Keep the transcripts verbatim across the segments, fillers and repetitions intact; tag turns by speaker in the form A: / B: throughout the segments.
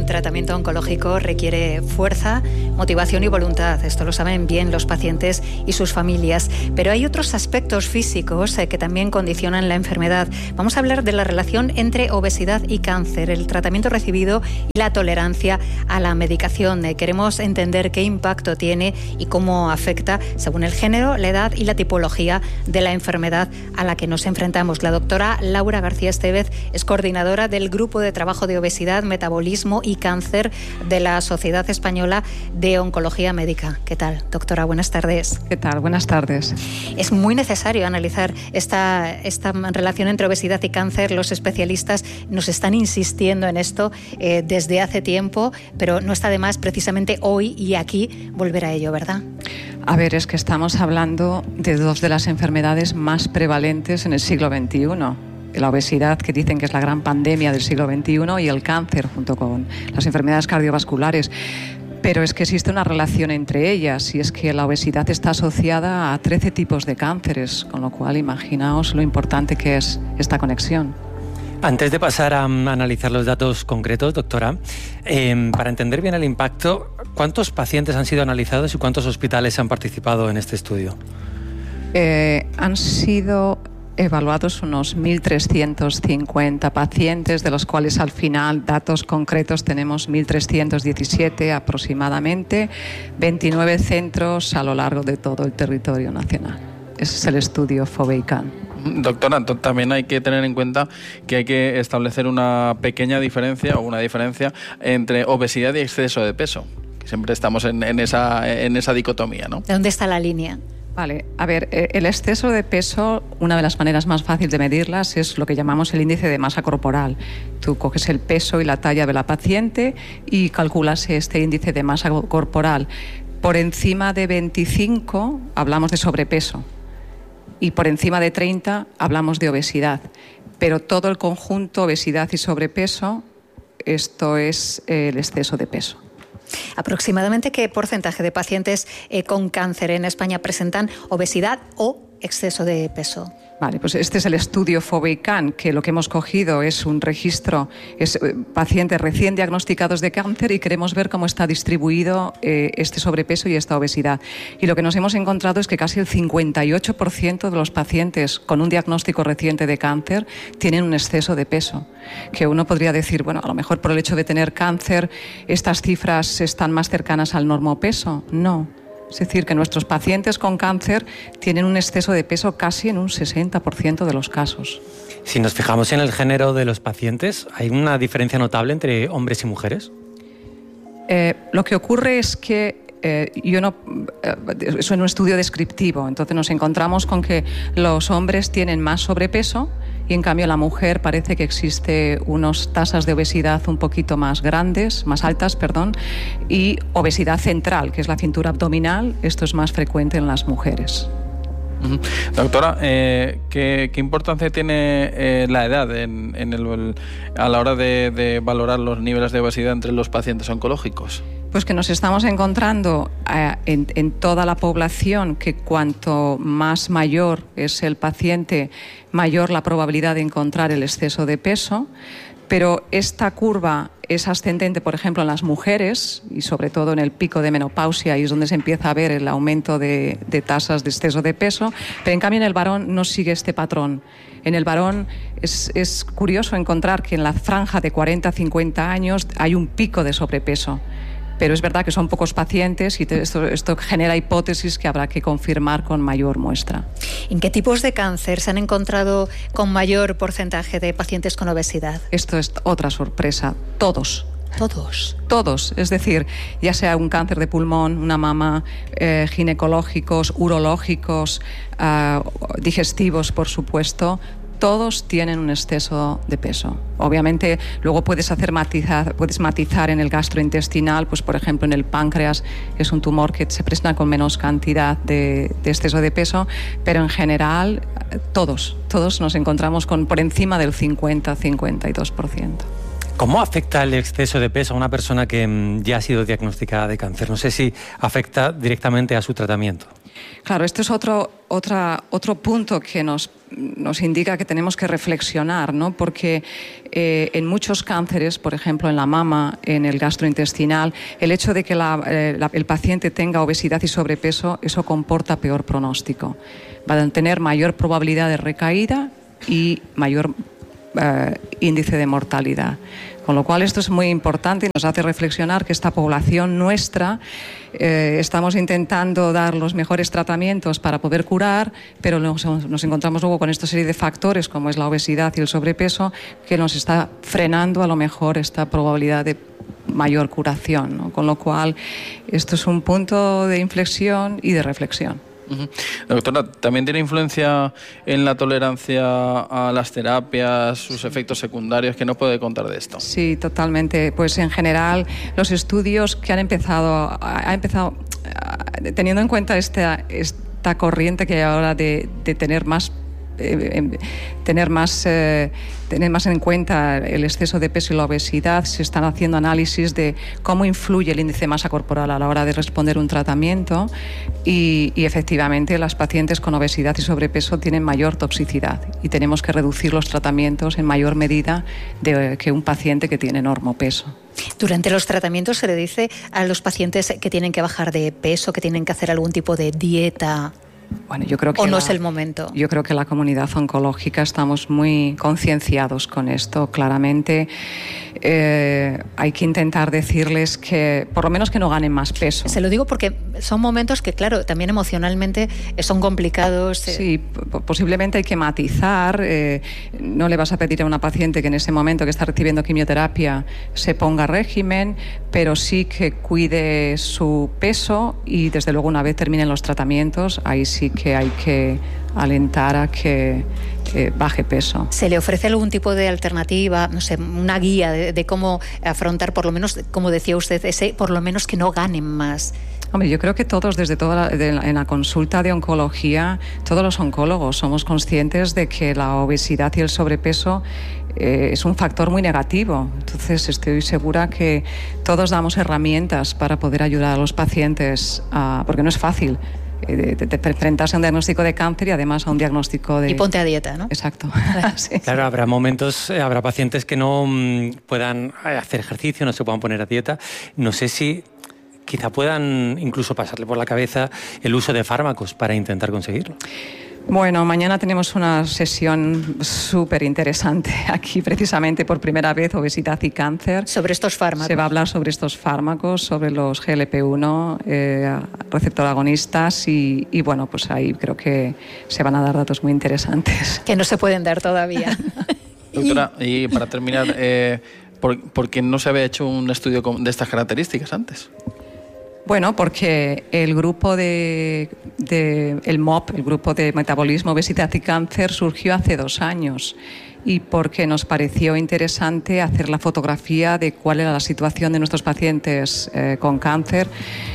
A: tratamiento oncológico requiere fuerza, motivación y voluntad. Esto lo saben bien los pacientes y sus familias. Pero hay otros aspectos físicos eh, que también condicionan la enfermedad. Vamos a hablar de la relación entre obesidad y cáncer, el tratamiento recibido y la tolerancia a la medicación. Eh, queremos entender qué impacto tiene y cómo afecta según el género, la edad y la tipología de la enfermedad a la que nos enfrentamos. La doctora Laura García Estévez es coordinadora del Grupo de Trabajo de Obesidad, Metabolismo y Cáncer de la Sociedad Española de Oncología Médica. ¿Qué tal, doctora? Buenas tardes.
B: ¿Qué tal? Buenas tardes.
A: Es muy necesario analizar esta, esta relación entre obesidad y cáncer. Los especialistas nos están insistiendo en esto eh, desde hace tiempo, pero no está de más precisamente hoy y aquí volver a ello, ¿verdad?
B: A ver, es que estamos hablando de dos de las enfermedades más prevalentes en el siglo veintiuno. La obesidad, que dicen que es la gran pandemia del siglo veintiuno, y el cáncer, junto con las enfermedades cardiovasculares. Pero es que existe una relación entre ellas, y es que la obesidad está asociada a trece tipos de cánceres, con lo cual imaginaos lo importante que es esta conexión.
C: Antes de pasar a analizar los datos concretos, doctora, eh, para entender bien el impacto, ¿cuántos pacientes han sido analizados y cuántos hospitales han participado en este estudio?
B: Eh, han sido evaluados unos mil trescientos cincuenta pacientes, de los cuales al final, datos concretos, tenemos mil trescientos diecisiete aproximadamente, veintinueve centros a lo largo de todo el territorio nacional. Ese es el estudio FOBEICAN.
D: Doctora, también hay que tener en cuenta que hay que establecer una pequeña diferencia o una diferencia entre obesidad y exceso de peso. Siempre estamos en, en, esa, en esa dicotomía, ¿no?
A: ¿Dónde está la línea?
B: Vale, a ver, el exceso de peso, una de las maneras más fáciles de medirlas es lo que llamamos el índice de masa corporal. Tú coges el peso y la talla de la paciente y calculas este índice de masa corporal. Por encima de veinticinco hablamos de sobrepeso. Y por encima de treinta hablamos de obesidad. Pero todo el conjunto, obesidad y sobrepeso, esto es el exceso de peso.
A: ¿Aproximadamente qué porcentaje de pacientes eh, con cáncer en España presentan obesidad o exceso de peso?
B: Vale, pues este es el estudio FOBEICAN, que lo que hemos cogido es un registro, es pacientes recién diagnosticados de cáncer, y queremos ver cómo está distribuido eh, este sobrepeso y esta obesidad. Y lo que nos hemos encontrado es que casi el cincuenta y ocho por ciento de los pacientes con un diagnóstico reciente de cáncer tienen un exceso de peso. Que uno podría decir, bueno, a lo mejor por el hecho de tener cáncer, estas cifras están más cercanas al normopeso. No. Es decir, que nuestros pacientes con cáncer tienen un exceso de peso casi en un sesenta por ciento de los casos.
C: Si nos fijamos en el género de los pacientes, ¿hay una diferencia notable entre hombres y mujeres?
B: Eh, lo que ocurre es que Eh, yo no, eh, es un estudio descriptivo, entonces nos encontramos con que los hombres tienen más sobrepeso y en cambio la mujer parece que existe unas tasas de obesidad un poquito más grandes, más altas, perdón, y obesidad central, que es la cintura abdominal, esto es más frecuente en las mujeres.
D: Uh-huh. Doctora, eh, ¿qué, ¿qué importancia tiene eh, la edad en, en el, el, a la hora de, de valorar los niveles de obesidad entre los pacientes oncológicos?
B: Pues que nos estamos encontrando eh, en, en toda la población que cuanto más mayor es el paciente, mayor la probabilidad de encontrar el exceso de peso, pero esta curva es ascendente, por ejemplo, en las mujeres y sobre todo en el pico de menopausia, y es donde se empieza a ver el aumento de, de tasas de exceso de peso, pero en cambio en el varón no sigue este patrón. En el varón es, es curioso encontrar que en la franja de cuarenta a cincuenta años hay un pico de sobrepeso. Pero es verdad que son pocos pacientes y esto, esto genera hipótesis que habrá que confirmar con mayor muestra.
A: ¿En qué tipos de cáncer se han encontrado con mayor porcentaje de pacientes con obesidad?
B: Esto es otra sorpresa. Todos.
A: ¿Todos?
B: Todos, es decir, ya sea un cáncer de pulmón, una mama, eh, ginecológicos, urológicos, eh, digestivos, por supuesto. Todos tienen un exceso de peso. Obviamente, luego puedes hacer matizar, puedes matizar en el gastrointestinal, pues por ejemplo en el páncreas es un tumor que se presenta con menos cantidad de, de exceso de peso, pero en general todos, todos nos encontramos con por encima del cincuenta a cincuenta y dos por ciento.
C: ¿Cómo afecta el exceso de peso a una persona que ya ha sido diagnosticada de cáncer? No sé si afecta directamente a su tratamiento.
B: Claro, esto es otro, otra, otro punto que nos nos indica que tenemos que reflexionar, ¿no? Porque eh, en muchos cánceres, por ejemplo en la mama, en el gastrointestinal, el hecho de que la, eh, la, el paciente tenga obesidad y sobrepeso, eso comporta peor pronóstico. Va a tener mayor probabilidad de recaída y mayor eh, índice de mortalidad. Con lo cual esto es muy importante y nos hace reflexionar que esta población nuestra eh, estamos intentando dar los mejores tratamientos para poder curar, pero nos, nos encontramos luego con esta serie de factores como es la obesidad y el sobrepeso que nos está frenando a lo mejor esta probabilidad de mayor curación, ¿no? Con lo cual esto es un punto de inflexión y de reflexión.
D: Uh-huh. Doctora, ¿también tiene influencia en la tolerancia a las terapias, sus efectos secundarios? ¿Qué nos puede contar de esto?
B: Sí, totalmente. Pues en general los estudios que han empezado, ha empezado teniendo en cuenta esta, esta corriente que hay ahora de, de tener más Eh, tener más eh, tener más en cuenta el exceso de peso y la obesidad. Se están haciendo análisis de cómo influye el índice de masa corporal a la hora de responder un tratamiento y, y efectivamente las pacientes con obesidad y sobrepeso tienen mayor toxicidad y tenemos que reducir los tratamientos en mayor medida de, que un paciente que tiene enorme peso.
A: Durante los tratamientos se le dice a los pacientes que tienen que bajar de peso, que tienen que hacer algún tipo de dieta.
B: Bueno, yo creo que
A: ¿O no
B: la,
A: es el momento?
B: Yo creo que la comunidad oncológica estamos muy concienciados con esto. Claramente eh, hay que intentar decirles que por lo menos que no ganen más peso.
A: Se lo digo porque son momentos que, claro, también emocionalmente son complicados. Eh.
B: Sí, posiblemente hay que matizar. Eh, no le vas a pedir a una paciente que en ese momento que está recibiendo quimioterapia se ponga régimen, pero sí que cuide su peso y desde luego una vez terminen los tratamientos, ahí sí sí que hay que alentar a que eh, baje peso.
A: ¿Se le ofrece algún tipo de alternativa, no sé, una guía de, de cómo afrontar, por lo menos, como decía usted, ese, por lo menos que no ganen más?
B: Hombre, yo creo que todos, desde toda la, de la, en la consulta de oncología, todos los oncólogos somos conscientes de que la obesidad y el sobrepeso eh, es un factor muy negativo. Entonces, estoy segura que todos damos herramientas para poder ayudar a los pacientes, a, porque no es fácil. De, de, de enfrentarse a un diagnóstico de cáncer y además a un diagnóstico de...
A: Y ponte a dieta, ¿no?
B: Exacto.
C: Sí. Claro, habrá momentos, eh, habrá pacientes que no mmm, puedan hacer ejercicio, no se puedan poner a dieta. No sé si quizá puedan incluso pasarle por la cabeza el uso de fármacos para intentar conseguirlo.
B: Bueno, mañana tenemos una sesión súper interesante aquí, precisamente por primera vez, obesidad y cáncer.
A: Sobre estos fármacos.
B: Se va a hablar sobre estos fármacos, sobre los G L P uno, eh, receptor agonistas y, y bueno, pues ahí creo que se van a dar datos muy interesantes.
A: Que no se pueden dar todavía.
D: Doctora, y para terminar, eh, ¿por, ¿por qué no se había hecho un estudio de estas características antes?
B: Bueno, porque el grupo de, de el M O P, el grupo de metabolismo, obesidad y cáncer, surgió hace dos años y porque nos pareció interesante hacer la fotografía de cuál era la situación de nuestros pacientes eh, con cáncer.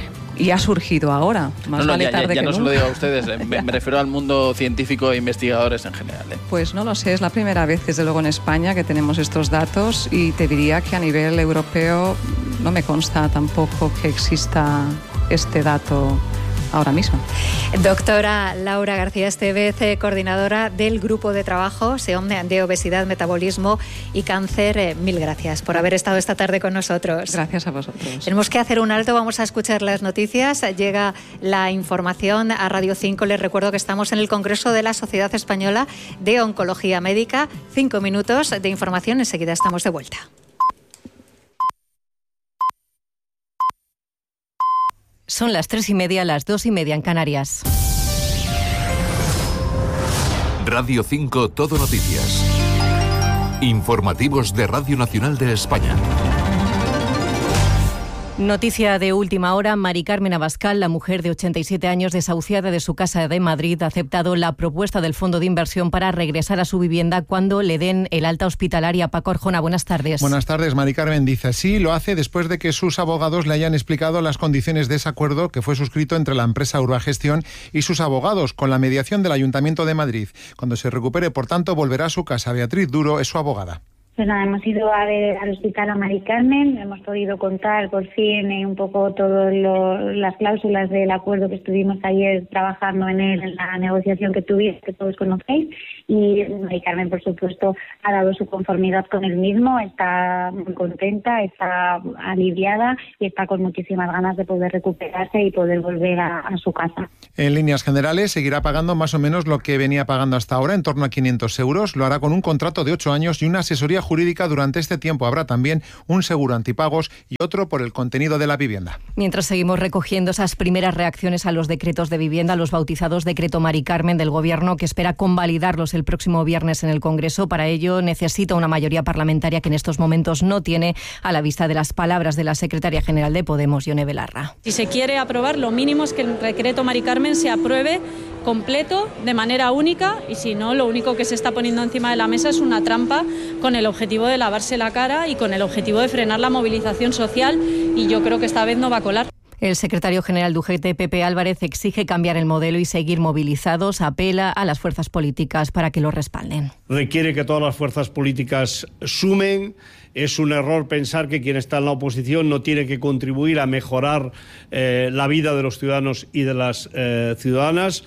B: Y ha surgido ahora, más
D: no, no,
B: vale
D: ya,
B: tarde
D: ya, ya
B: que
D: no
B: nunca.
D: Se lo digo a ustedes, me, me refiero al mundo científico e investigadores en general. ¿eh?
B: Pues no lo sé, es la primera vez desde luego en España que tenemos estos datos y te diría que a nivel europeo no me consta tampoco que exista este dato ahora mismo.
A: Doctora Laura García Estevez, coordinadora del Grupo de Trabajo SEOM de Obesidad, Metabolismo y Cáncer, eh, mil gracias por haber estado esta tarde con nosotros.
B: Gracias a vosotros.
A: Tenemos que hacer un alto, vamos a escuchar las noticias. Llega la información a Radio cinco. Les recuerdo que estamos en el Congreso de la Sociedad Española de Oncología Médica. Cinco minutos de información, enseguida estamos de vuelta.
E: Son las tres y media, las dos y media en Canarias.
F: Radio cinco Todo Noticias. Informativos de Radio Nacional de España.
E: Noticia de última hora, Mari Carmen Abascal, la mujer de ochenta y siete años desahuciada de su casa de Madrid, ha aceptado la propuesta del Fondo de Inversión para regresar a su vivienda cuando le den el alta hospitalaria. Paco Arjona, buenas tardes.
G: Buenas tardes, Mari Carmen dice sí, lo hace después de que sus abogados le hayan explicado las condiciones de ese acuerdo que fue suscrito entre la empresa Urbagestión y sus abogados con la mediación del Ayuntamiento de Madrid. Cuando se recupere, por tanto, volverá a su casa. Beatriz Duro es su abogada.
H: Pues nada, hemos ido a ver al hospital a Mari Carmen, hemos podido contar por fin eh, un poco todas las cláusulas del acuerdo que estuvimos ayer trabajando en él, en la negociación que tuvimos, que todos conocéis, y Mari Carmen, por supuesto, ha dado su conformidad con el mismo, está muy contenta, está aliviada y está con muchísimas ganas de poder recuperarse y poder volver a, a su casa.
G: En líneas generales, seguirá pagando más o menos lo que venía pagando hasta ahora, en torno a quinientos euros. Lo hará con un contrato de ocho años y una asesoría jurídica durante este tiempo. Habrá también un seguro antipagos y otro por el contenido de la vivienda.
E: Mientras seguimos recogiendo esas primeras reacciones a los decretos de vivienda, los bautizados Decreto Mari Carmen del Gobierno, que espera convalidarlos el próximo viernes en el Congreso. Para ello necesita una mayoría parlamentaria que en estos momentos no tiene, a la vista de las palabras de la secretaria general de Podemos, Ione Belarra.
I: Si se quiere aprobar, lo mínimo es que el Decreto Mari Carmen se apruebe completo, de manera única, y si no, lo único que se está poniendo encima de la mesa es una trampa con el objetivo de lavarse la cara y con el objetivo de frenar la movilización social, y yo creo que esta vez no va a colar.
E: El secretario general de U G T, Pepe Álvarez, exige cambiar el modelo y seguir movilizados. Apela a las fuerzas políticas para que lo respalden.
J: Requiere que todas las fuerzas políticas sumen. Es un error pensar que quien está en la oposición no tiene que contribuir a mejorar eh, la vida de los ciudadanos y de las eh, ciudadanas.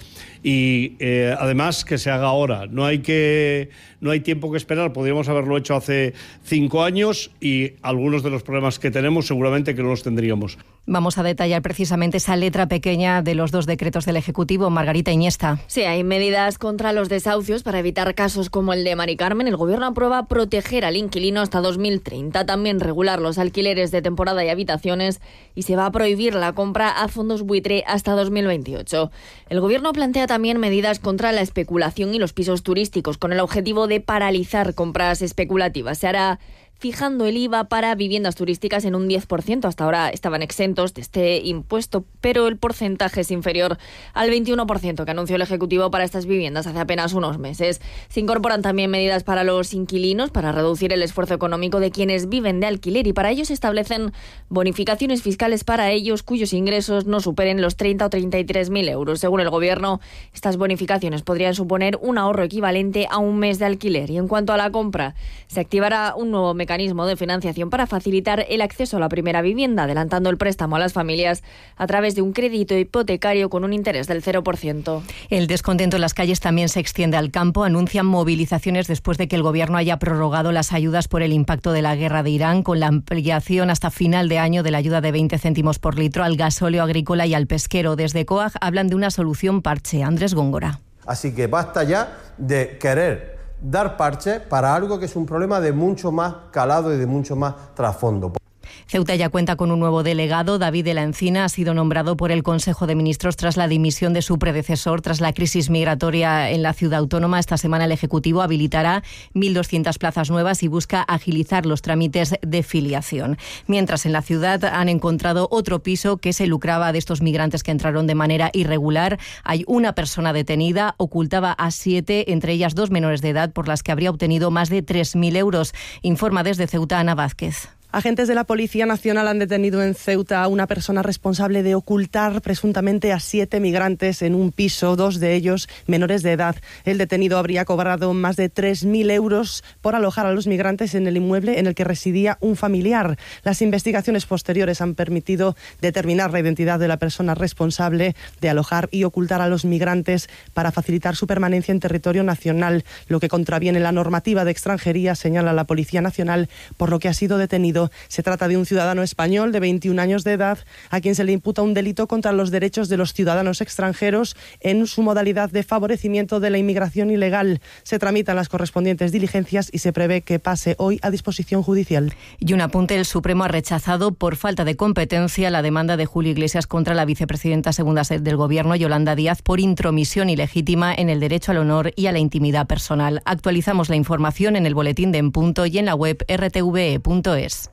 J: Y eh, además que se haga ahora. No hay que no hay tiempo que esperar. Podríamos haberlo hecho hace cinco años y algunos de los problemas que tenemos seguramente que no los tendríamos.
E: Vamos a detallar precisamente esa letra pequeña de los dos decretos del Ejecutivo. Margarita Iniesta.
K: Sí, hay medidas contra los desahucios para evitar casos como el de Mari Carmen. El Gobierno aprueba proteger al inquilino hasta dos mil treinta, también regular los alquileres de temporada y habitaciones, y se va a prohibir la compra a fondos buitre hasta dos mil veintiocho. El Gobierno plantea también medidas contra la especulación y los pisos turísticos, con el objetivo de paralizar compras especulativas. Se hará fijando el I V A para viviendas turísticas en un diez por ciento. Hasta ahora estaban exentos de este impuesto, pero el porcentaje es inferior al veintiuno por ciento que anunció el Ejecutivo para estas viviendas hace apenas unos meses. Se incorporan también medidas para los inquilinos para reducir el esfuerzo económico de quienes viven de alquiler, y para ello se establecen bonificaciones fiscales para ellos cuyos ingresos no superen los treinta o treinta y tres mil euros. Según el Gobierno, estas bonificaciones podrían suponer un ahorro equivalente a un mes de alquiler. Y en cuanto a la compra, se activará un nuevo mecanismo mecanismo de financiación para facilitar el acceso a la primera vivienda, adelantando el préstamo a las familias a través de un crédito hipotecario con un interés del cero por ciento.
E: El descontento en las calles también se extiende al campo. Anuncian movilizaciones después de que el Gobierno haya prorrogado las ayudas por el impacto de la guerra de Irán, con la ampliación hasta final de año de la ayuda de veinte céntimos por litro al gasóleo agrícola y al pesquero. Desde COAG hablan de una solución parche. Andrés Góngora.
L: Así que basta ya de querer dar parche para algo que es un problema de mucho más calado y de mucho más trasfondo.
E: Ceuta ya cuenta con un nuevo delegado. David de la Encina ha sido nombrado por el Consejo de Ministros tras la dimisión de su predecesor tras la crisis migratoria en la ciudad autónoma. Esta semana el Ejecutivo habilitará mil doscientas plazas nuevas y busca agilizar los trámites de filiación. Mientras, en la ciudad han encontrado otro piso que se lucraba de estos migrantes que entraron de manera irregular. Hay una persona detenida, ocultaba a siete, entre ellas dos menores de edad, por las que habría obtenido más de tres mil euros. Informa desde Ceuta Ana Vázquez.
M: Agentes de la Policía Nacional han detenido en Ceuta a una persona responsable de ocultar presuntamente a siete migrantes en un piso, dos de ellos menores de edad. El detenido habría cobrado más de tres mil euros por alojar a los migrantes en el inmueble en el que residía un familiar. Las investigaciones posteriores han permitido determinar la identidad de la persona responsable de alojar y ocultar a los migrantes para facilitar su permanencia en territorio nacional, lo que contraviene la normativa de extranjería, señala la Policía Nacional, por lo que ha sido detenido. Se trata de un ciudadano español de veintiún años de edad a quien se le imputa un delito contra los derechos de los ciudadanos extranjeros en su modalidad de favorecimiento de la inmigración ilegal. Se tramitan las correspondientes diligencias y se prevé que pase hoy a disposición judicial.
E: Y un apunte: el Supremo ha rechazado por falta de competencia la demanda de Julio Iglesias contra la vicepresidenta segunda del Gobierno, Yolanda Díaz, por intromisión ilegítima en el derecho al honor y a la intimidad personal. Actualizamos la información en el boletín de En Punto y en la web r t v e punto es.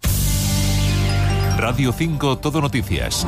F: Radio cinco Todo Noticias.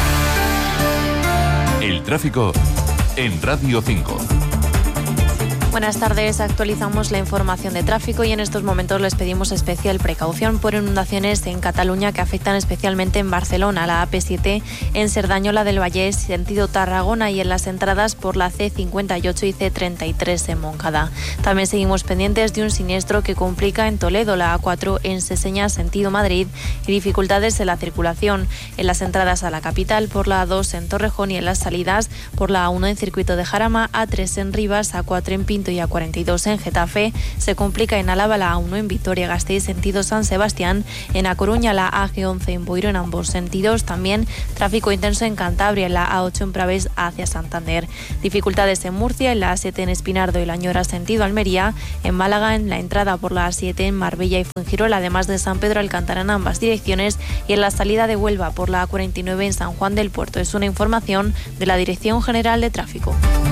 F: El tráfico en Radio cinco.
N: Buenas tardes, actualizamos la información de tráfico y en estos momentos les pedimos especial precaución por inundaciones en Cataluña que afectan especialmente en Barcelona, la A P siete, en Cerdañola del Vallès, sentido Tarragona, y en las entradas por la C cincuenta y ocho y C treinta y tres en Moncada. También seguimos pendientes de un siniestro que complica en Toledo la A cuatro en Seseña, sentido Madrid, y dificultades en la circulación en las entradas a la capital por la A dos en Torrejón y en las salidas por la A uno en Circuito de Jarama, A tres en Rivas, A cuatro en Pinto y A cuarenta y dos en Getafe. Se complica en Álava la A uno en Vitoria-Gasteiz sentido San Sebastián, en A Coruña la A G once en Boiro en ambos sentidos. También tráfico intenso en Cantabria en la A ocho en Pravés hacia Santander. Dificultades en Murcia en la A siete en Espinardo y La Ñora sentido Almería, en Málaga en la entrada por la A siete en Marbella y Fuengirola, además de San Pedro Alcántara en ambas direcciones, y en la salida de Huelva por la A cuarenta y nueve en San Juan del Puerto. Es una información de la Dirección General de Tráfico.